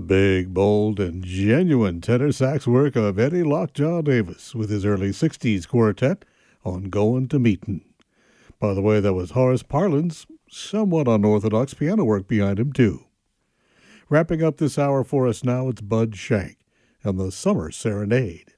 big, bold, and genuine tenor sax work of Eddie Lockjaw Davis with his early 60s quartet on Goin' to Meetin'. By the way, that was Horace Parlin's somewhat unorthodox piano work behind him, too. Wrapping up this hour for us now, it's Bud Shank and the Summer Serenade.